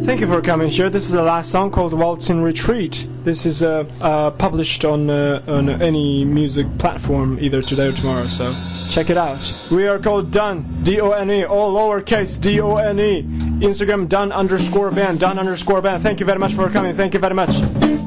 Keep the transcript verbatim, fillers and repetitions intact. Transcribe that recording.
Thank you for coming here. This is the last song called Waltz in Retreat. This is uh, uh, published on uh, on any music platform either today or tomorrow, so check it out. We are called Done, D O N E, all lowercase D O N E. Instagram Done underscore band, Done underscore band. Thank you very much for coming. Thank you very much.